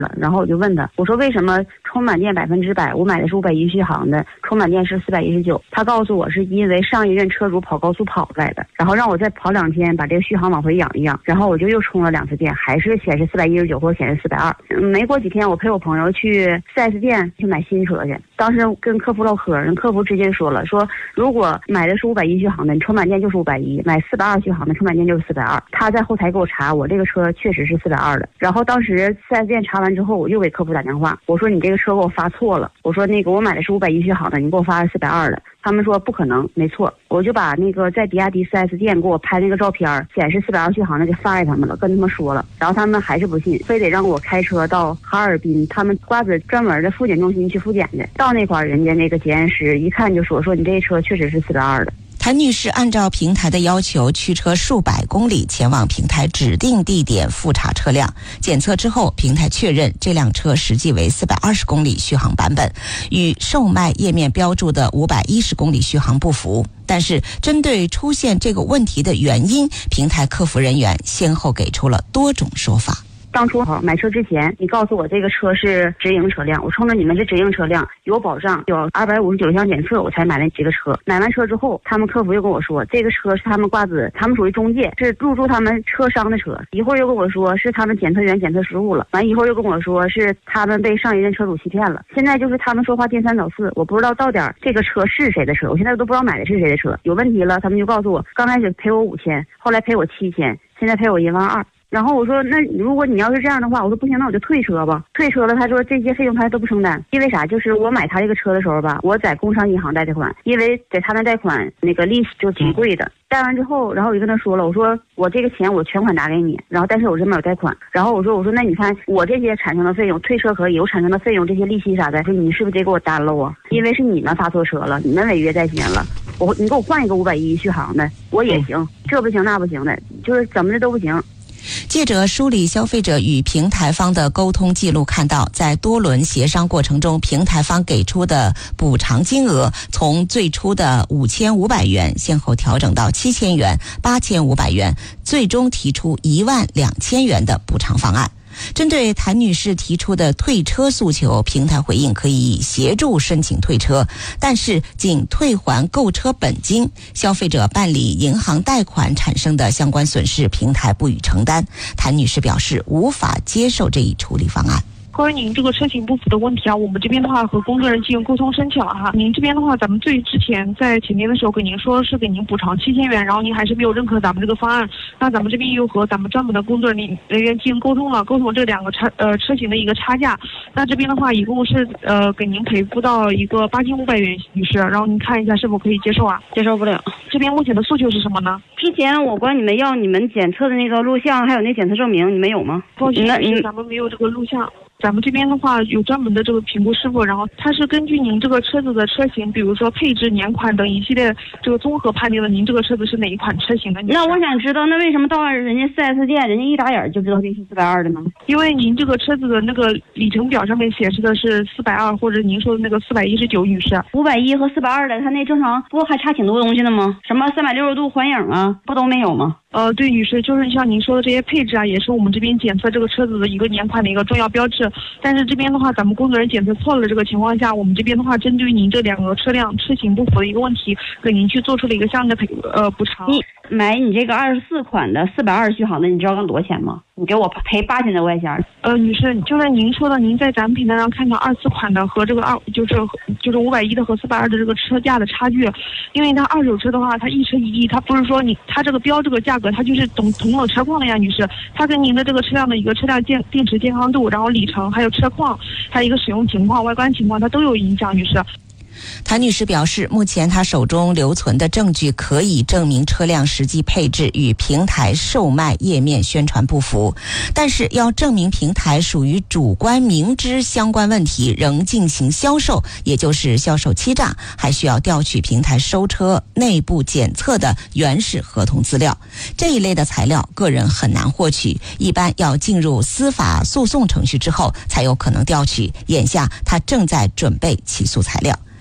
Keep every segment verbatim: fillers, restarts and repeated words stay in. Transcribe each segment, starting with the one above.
了。然后我就问他，我说为什么充满电百分之百，我买的是五百一续航的，充满电是四百一十九？他告诉我是因为上一任车主跑高速跑来的，然后让我再跑两天把这个续航往回养一养，然后我就又充了两次电，还是显示四百一十九或者显示四百二。没过几天，我陪我朋友去 四 S 店去买新车去，当时跟客服唠嗑，人客服直接说了，说如果买的是五百一续航的，你充满电就是五百一；买四百二续航的，充满电就是四百二。他在后台给我查，我这个车确实是四百二的。然后当时 四 S 店查完之后，我又给客服打电话，我说你这个车给我发错了，我说那个我买的是五百一续航的，你给我发是四百二的。他们说不可能，没错。我就把那个在比亚迪 四 S 店给我拍那个照片，显示四百二续航的给发给他们了，跟他们说了，然后他们还是不信，非得让我开车到哈尔滨他们瓜子专门的复检中心去复检去。到那块儿，人家那个检验师一看就说说你这车确实是四百二的。 谭女士按照平台的要求驱车数百公里前往平台指定地点复查车辆，检测之后平台确认这辆车实际为四百二十公里续航版本，与售卖页面标注的五百一十公里续航不符。但是针对出现这个问题的原因，平台客服人员先后给出了多种说法。 当初买车之前，你告诉我这个车是直营车辆，我冲着你们是直营车辆，有保障，有二百五十九项检测，我才买了这个车。买完车之后，他们客服又跟我说，这个车是他们瓜子，他们属于中介，是入驻他们车商的车。一会儿又跟我说是他们检测员检测失误了，完一会儿又跟我说是他们被上一任车主欺骗了。现在就是他们说话颠三倒四，我不知道到底这个车是谁的车，我现在都不知道买的是谁的车。有问题了，他们就告诉我，刚开始赔我五千，后来赔我七千，现在赔我一万二。然后我说，那如果你要是这样的话，我说不行，那我就退车吧。退车了，他说这些费用他都不承担，因为啥？就是我买他这个车的时候吧，我在工商银行贷的款，因为在他那贷款那个利息就挺贵的。贷完之后，然后我就跟他说了，我说我这个钱我全款打给你，然后但是我这边有贷款，然后我说我说那你看我这些产生的费用，退车可以，我产生的费用这些利息啥的，说你是不是得给我担了啊？因为是你们发错车了，你们违约在先了，我你给我换一个五百一续航的，我也行，这不行那不行的，就是怎么的都不行。 记者梳理消费者与平台方的沟通记录，看到在多轮协商过程中，平台方给出的补偿金额从最初的五千五百元先后调整到七千元、八千五百元，最终提出一万两千元的补偿方案。针对谭女士提出的退车诉求，平台回应可以协助申请退车，但是仅退还购车本金，消费者办理银行贷款产生的相关损失，平台不予承担。谭女士表示无法接受这一处理方案。 关于您这个车型不符的问题啊，我们这边的话和工作人员进行沟通申请了哈。您这边的话，咱们最之前在前面的时候给您说是给您补偿七千元，然后您还是没有认可咱们这个方案。那咱们这边又和咱们专门的工作人员进行沟通了，沟通这两个差呃车型的一个差价。那这边的话，一共是呃给您赔付到一个八千五百元，女士，然后您看一下是否可以接受啊？ 接受不了。 这边目前的诉求是什么呢？ 之前我管你们要你们检测的那个录像，还有那检测证明，你们有吗？ 抱歉，咱们没有这个录像。咱们这边的话有专门的这个评估师傅，然后他是根据您这个车子的车型，比如说配置、年款等一系列这个综合判定的您这个车子是哪一款车型的。 那我想知道，那为什么到人家 四 S 店，人家一打眼就知道这是四百二的呢？ 因为您这个车子的那个里程表上面显示的是四百二，或者您说的那个四百一十九，女士。 五百一和四百二的，它那正常不还差挺多东西的吗？什么三百六十度环影啊，不都没有吗？ 呃，对，女士，就是像您说的这些配置啊，也是我们这边检测这个车子的一个年款的一个重要标志。但是这边的话，咱们工作人员检测错了这个情况下，我们这边的话，针对您这两个车辆车型不符的一个问题，给您去做出了一个相应的赔呃补偿。 你买你这个二十四款的四百二续航的，你知道刚多少钱吗？你给我赔八千多块钱。 呃，女士，就是您说的，您在咱们平台上看到二四款的和这个二就是就是五百一的和四百二的这个车价的差距，因为它二手车的话，它一车一亿，它不是说你它这个标这个价格，它就是同同等车况的呀，女士，它跟您的这个车辆的一个车辆健电池健康度，然后里程，还有车况，还有一个使用情况、外观情况，它都有影响，女士。 谭女士表示，目前她手中留存的证据可以证明车辆实际配置与平台售卖页面宣传不符，但是要证明平台属于主观明知相关问题仍进行销售，也就是销售欺诈，还需要调取平台收车内部检测的原始合同资料。这一类的材料个人很难获取，一般要进入司法诉讼程序之后才有可能调取，眼下她正在准备起诉材料。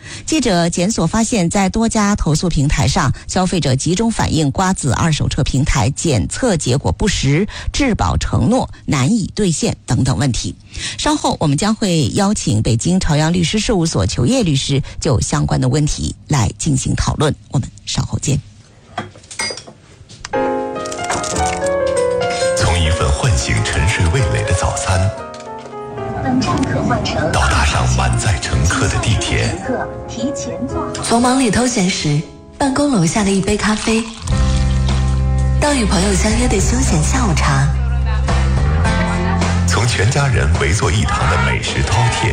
记者检索发现，在多家投诉平台上，消费者集中反映瓜子二手车平台检测结果不实、质保承诺难以兑现等等问题。稍后我们将会邀请北京朝阳律师事务所求业律师就相关的问题来进行讨论。我们稍后见。 从一份唤醒沉睡味蕾的早餐，到搭上满载乘客的地铁， 从忙里偷闲时办公楼下的一杯咖啡，到与朋友相约的休闲下午茶， 从全家人围坐一堂的美食饕餮，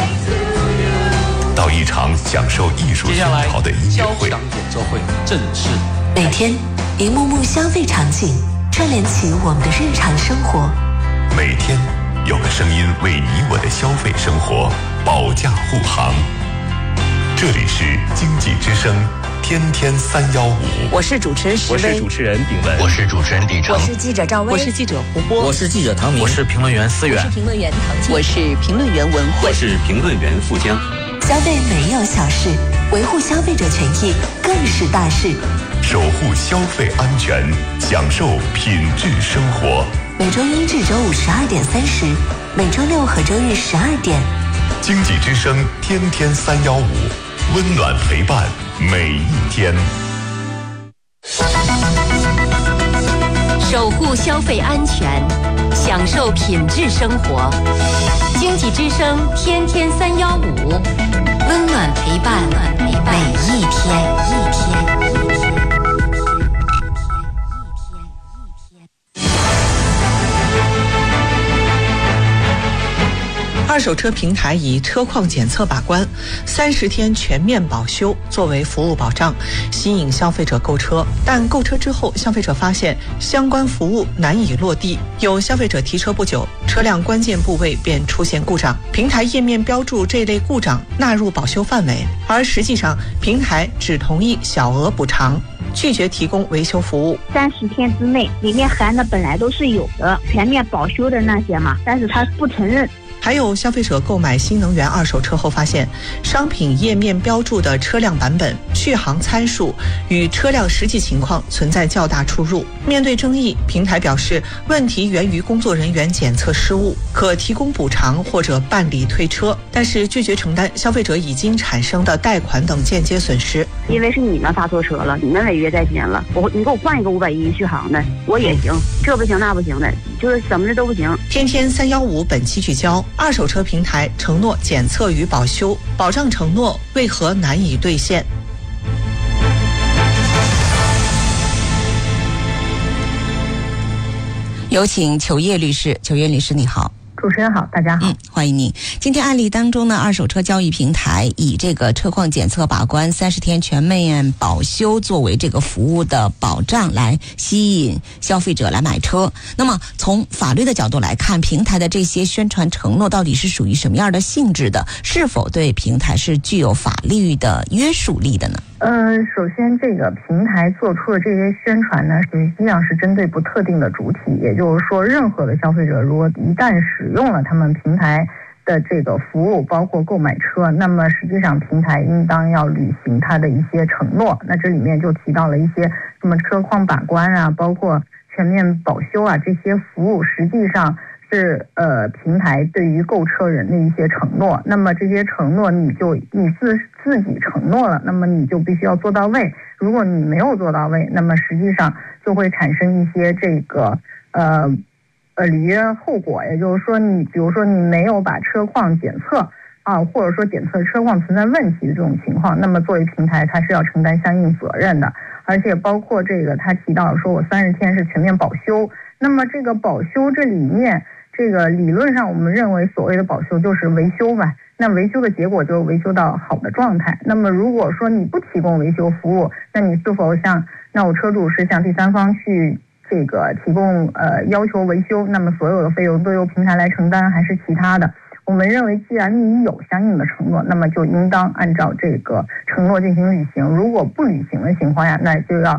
到一场享受艺术熏陶的音乐会， 演奏会正式。 每天一幕幕消费场景串联起我们的日常生活， 每天有个声音为你我的消费生活保驾护航。这里是经济之声天天三幺五， 我是主持人石威， 我是主持人炳文， 我是主持人李成， 我是记者赵薇， 我是记者胡波， 我是记者唐明， 我是评论员思远， 我是评论员唐静， 我是评论员文慧， 我是评论员富江。 消费没有小事，维护消费者权益更是大事。 守护消费安全，享受品质生活。 每周一至周五十二点三十，每周六和周日十二点。 经济之声天天三幺五，温暖陪伴每一天。 守护消费安全，享受品质生活。经济之声天天三幺五，温暖陪伴每一天。一天。 二手车平台以车况检测把关，三十天全面保修作为服务保障，吸引消费者购车。但购车之后，消费者发现相关服务难以落地，有消费者提车不久，车辆关键部位便出现故障，平台页面标注这类故障纳入保修范围，而实际上平台只同意小额补偿，拒绝提供维修服务。 三十天之内，里面含的本来都是有的全面保修的那些嘛，但是他不承认。 还有消费者购买新能源二手车后发现，商品页面标注的车辆版本、续航参数与车辆实际情况存在较大出入。面对争议，平台表示问题源于工作人员检测失误，可提供补偿或者办理退车，但是拒绝承担消费者已经产生的贷款等间接损失。 因为是你们发错车了，你们违约在先了，我你给我换一个五百一续航的，我也行，这不行那不行的，就是怎么的都不行。 天天三幺五本期聚焦：二手车平台承诺检测与保修，保障承诺为何难以兑现？ 有请求业律师。求业律师你好。 主持人好，大家好。 嗯，欢迎您。今天案例当中呢，二手车交易平台以这个车况检测把关、三十天全面保修作为这个服务的保障，来吸引消费者来买车。那么从法律的角度来看，平台的这些宣传承诺到底是属于什么样的性质的？是否对平台是具有法律的约束力的呢？ 呃，首先这个平台做出的这些宣传呢，实际上是针对不特定的主体，也就是说，任何的消费者如果一旦使用了他们平台的这个服务，包括购买车，那么实际上平台应当要履行它的一些承诺。那这里面就提到了一些什么车况把关啊，包括全面保修啊，这些服务实际上是呃平台对于购车人的一些承诺。那么这些承诺你就你自自己承诺了，那么你就必须要做到位。如果你没有做到位，那么实际上就会产生一些这个呃呃履约后果。也就是说，你比如说你没有把车况检测啊，或者说检测车况存在问题的这种情况，那么作为平台它是要承担相应责任的。而且包括这个他提到说我三十天是全面保修，那么这个保修这里面这个理论上我们认为所谓的保修就是维修嘛，那维修的结果就是维修到好的状态。那么如果说你不提供维修服务，那你是否向那我车主是向第三方去这个提供呃要求维修，那么所有的费用都由平台来承担还是其他的？我们认为既然你有相应的承诺，那么就应当按照这个承诺进行履行。如果不履行的情况下，那就要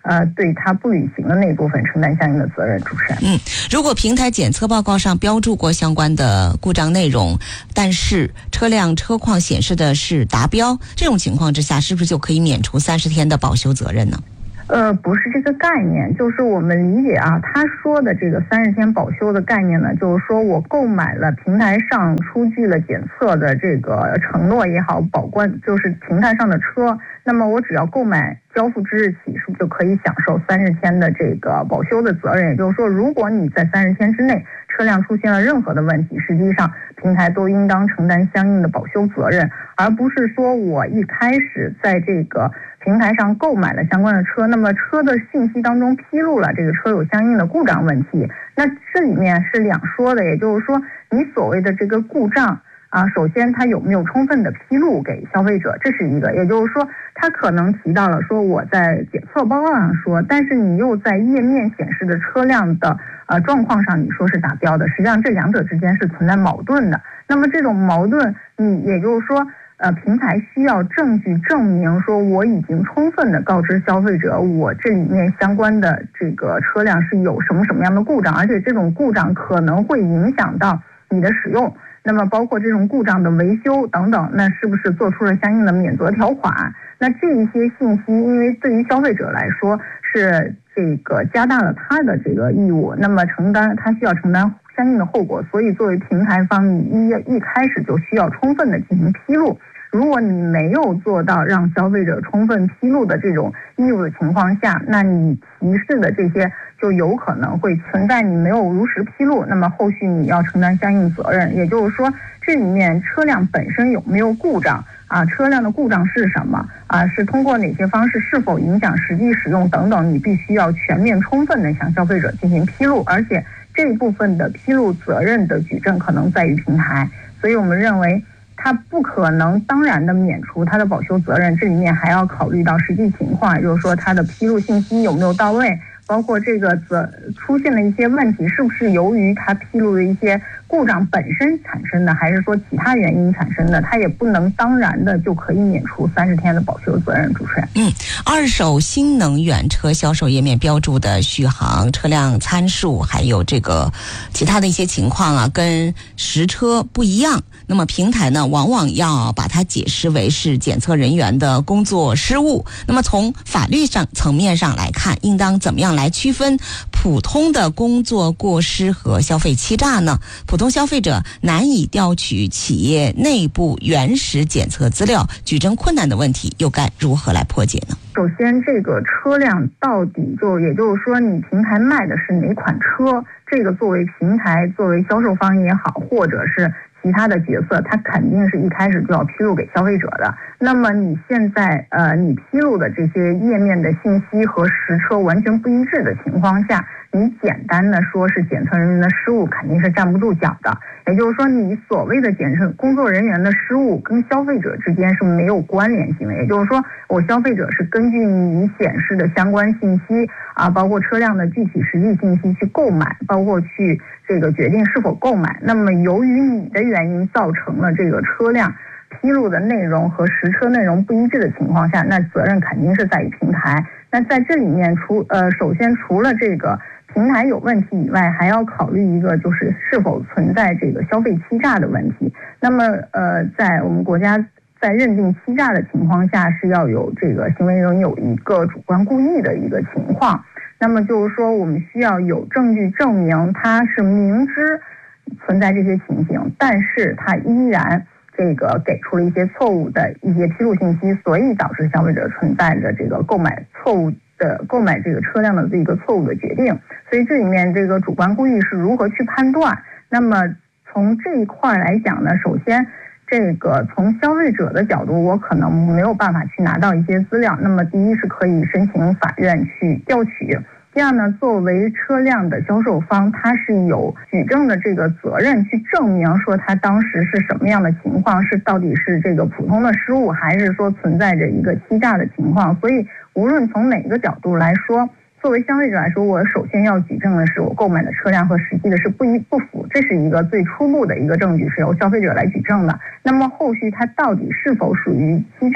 呃，对他不履行的那部分承担相应的责任。主持人， 嗯，如果平台检测报告上标注过相关的故障内容，但是车辆车况显示的是达标，这种情况之下，是不是就可以免除三十天的保修责任呢？ 呃，不是这个概念，就是我们理解啊，他说的这个三十天保修的概念呢，就是说我购买了平台上出具了检测的这个承诺也好，保关就是平台上的车，那么我只要购买交付之日起，是不是就可以享受三十天的这个保修的责任？也就是说，如果你在三十天之内车辆出现了任何的问题，实际上平台都应当承担相应的保修责任，而不是说我一开始在这个平台上购买了相关的车，那么车的信息当中披露了这个车有相应的故障问题，那这里面是两说的，也就是说你所谓的这个故障啊，首先它有没有充分的披露给消费者，这是一个，也就是说它可能提到了说我在检测报告上说，但是你又在页面显示的车辆的呃状况上你说是达标的，实际上这两者之间是存在矛盾的。那么这种矛盾，你也就是说呃，平台需要证据证明说我已经充分的告知消费者，我这里面相关的这个车辆是有什么什么样的故障，而且这种故障可能会影响到你的使用，那么包括这种故障的维修等等，那是不是做出了相应的免责条款？那这一些信息，因为对于消费者来说是这个加大了他的这个义务，那么承担他需要承担相应的后果，所以作为平台方，你一一开始就需要充分的进行披露。如果你没有做到让消费者充分披露的这种义务的情况下，那你提示的这些就有可能会存在你没有如实披露，那么后续你要承担相应责任。也就是说，这里面车辆本身有没有故障啊？车辆的故障是什么啊？是通过哪些方式？是否影响实际使用等等？你必须要全面充分的向消费者进行披露，而且这一部分的披露责任的举证可能在于平台，所以我们认为它不可能当然的免除它的保修责任，这里面还要考虑到实际情况，也就是说它的披露信息有没有到位，包括这个责出现的一些问题是不是由于它披露的一些故障本身产生的，还是说其他原因产生的，它也不能当然的就可以免除三十天的保修责任。主持人， 嗯，二手新能源车销售页面标注的续航、车辆参数，还有这个其他的一些情况啊，跟实车不一样。那么平台呢，往往要把它解释为是检测人员的工作失误。那么从法律上层面上来看，应当怎么样来区分普通的工作过失和消费欺诈呢？普通消费者难以调取企业内部原始检测资料，举证困难的问题又该如何来破解呢？ 首先，这个车辆到底就也就是说，你平台卖的是哪款车？这个作为平台、作为销售方也好，或者是其他的角色，它肯定是一开始就要披露给消费者的。那么你现在呃，你披露的这些页面的信息和实车完全不一致的情况下，你简单的说是检测人员的失误，肯定是站不住脚的。也就是说，你所谓的检测工作人员的失误跟消费者之间是没有关联性的。也就是说，我消费者是根据你显示的相关信息啊，包括车辆的具体实际信息去购买，包括去这个决定是否购买。那么由于你的原因造成了这个车辆披露的内容和实车内容不一致的情况下，那责任肯定是在于平台。那在这里面除呃，首先除了这个平台有问题以外，还要考虑一个就是是否存在这个消费欺诈的问题。那么呃，在我们国家在认定欺诈的情况下，是要有这个行为人有一个主观故意的一个情况。那么就是说，我们需要有证据证明他是明知存在这些情形，但是他依然这个给出了一些错误的一些披露信息，所以导致消费者存在着这个购买错误的购买这个车辆的这个错误的决定。所以这里面这个主观故意是如何去判断？那么从这一块来讲呢，首先这个从消费者的角度，我可能没有办法去拿到一些资料。那么第一是可以申请法院去调取。第二呢，作为车辆的销售方，他是有举证的这个责任去证明说他当时是什么样的情况，是到底是这个普通的失误，还是说存在着一个欺诈的情况。所以无论从哪个角度来说，作为消费者来说，我首先要举证的是我购买的车辆和实际的是不一不符，这是一个最初步的一个证据，是由消费者来举证的。那么后续它到底是否属于欺诈，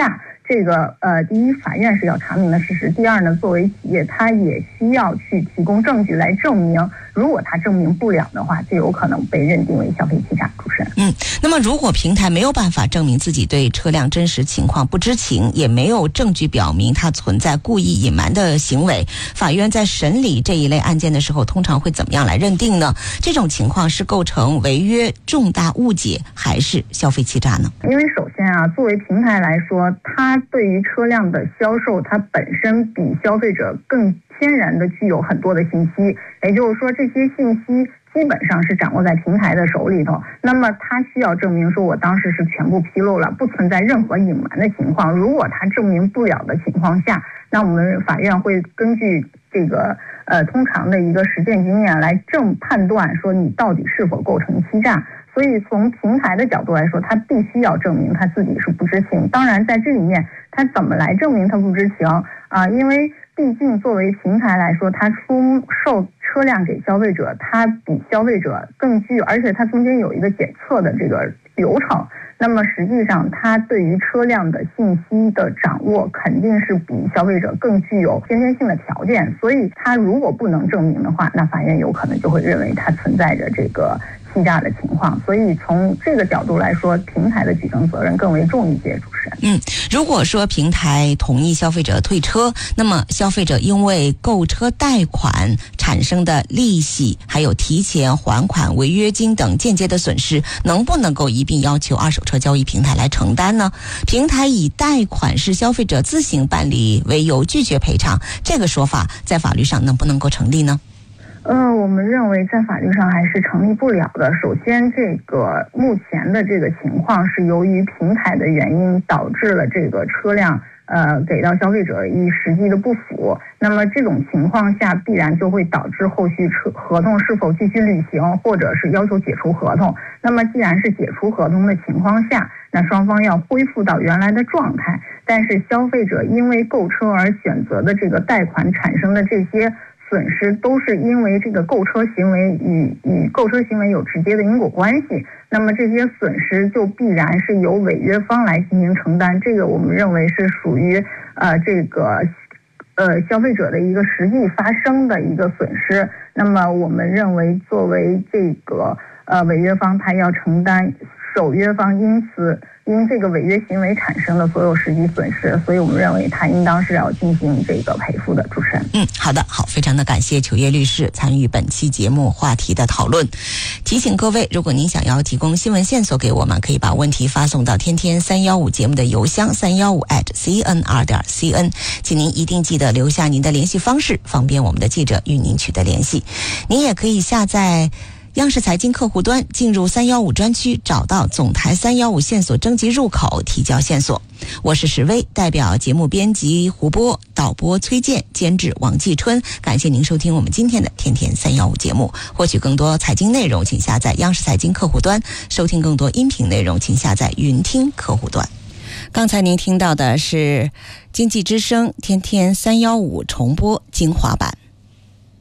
这个呃，第一，法院是要查明的事实；第二呢，作为企业，它也需要去提供证据来证明。如果它证明不了的话，就有可能被认定为消费欺诈。主持人， 嗯，那么如果平台没有办法证明自己对车辆真实情况不知情，也没有证据表明它存在故意隐瞒的行为，法院在审理这一类案件的时候，通常会怎么样来认定呢？这种情况是构成违约重大误解，还是消费欺诈呢？ 因为首先啊，作为平台来说，它对于车辆的销售，它本身比消费者更天然的具有很多的信息，也就是说，这些信息基本上是掌握在平台的手里头。那么他需要证明说，我当时是全部披露了，不存在任何隐瞒的情况。如果他证明不了的情况下，那我们法院会根据这个呃通常的一个实践经验来正判断说你到底是否构成欺诈。所以从平台的角度来说，他必须要证明他自己是不知情。当然在这里面他怎么来证明他不知情啊？因为毕竟作为平台来说，他出售车辆给消费者，他比消费者更具，而且它中间有一个检测的这个流程。那么实际上它对于车辆的信息的掌握肯定是比消费者更具有先天性的条件，所以他如果不能证明的话，那法院有可能就会认为它存在着这个欺诈的情况。所以从这个角度来说，平台的举证责任更为重一些。主持人， 嗯，如果说平台同意消费者退车，那么消费者因为购车贷款产生的利息，还有提前还款、违约金等间接的损失，能不能够一并要求二手车交易平台来承担呢？平台以贷款是消费者自行办理为由拒绝赔偿，这个说法在法律上能不能够成立呢？ 呃，我们认为在法律上还是成立不了的。首先，这个目前的这个情况是由于平台的原因导致了这个车辆呃给到消费者与实际的不符。那么这种情况下，必然就会导致后续车合同是否继续履行，或者是要求解除合同。那么既然是解除合同的情况下，那双方要恢复到原来的状态。但是消费者因为购车而选择的这个贷款产生的这些损失，都是因为这个购车行为与与购车行为有直接的因果关系，那么这些损失就必然是由违约方来进行承担。这个我们认为是属于呃这个呃消费者的一个实际发生的一个损失。那么我们认为作为这个呃违约方，他要承担守约方因此因这个违约行为产生的所有实际损失，所以我们认为他应当是要进行这个赔付的。主持人， 嗯，好的，好，非常的感谢糗烨律师参与本期节目话题的讨论。提醒各位，如果您想要提供新闻线索给我们，可以把问题发送到天天三幺五节目的邮箱三幺五 at c n r 点 c n， 请您一定记得留下您的联系方式，方便我们的记者与您取得联系。您也可以下载央视财经客户端，进入三一五专区，找到总台三一五线索征集入口，提交线索。我是石薇，代表节目编辑胡波、导播崔健、监制王继春，感谢您收听我们今天的天天三一五节目。获取更多财经内容，请下载央视财经客户端；收听更多音频内容，请下载云听客户端。刚才您听到的是经济之声天天三一五重播精华版。